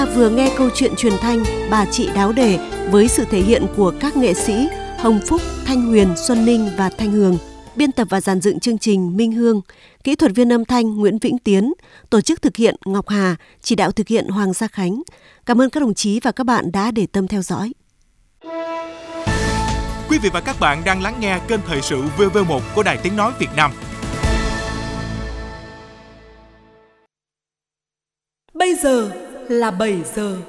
Vừa nghe câu chuyện truyền thanh Bà Chị Đáo Để với sự thể hiện của các nghệ sĩ Hồng Phúc, Thanh Huyền, Xuân Ninh và Thanh Hường. Biên tập và dàn dựng chương trình Minh Hương, kỹ thuật viên âm thanh Nguyễn Vĩnh Tiến, tổ chức thực hiện Ngọc Hà, chỉ đạo thực hiện Hoàng Gia Khánh. Cảm ơn các đồng chí và các bạn đã để tâm theo dõi. Quý vị và các bạn đang lắng nghe kênh Thời sự VV1 của Đài Tiếng nói Việt Nam. Bây giờ là 7 giờ.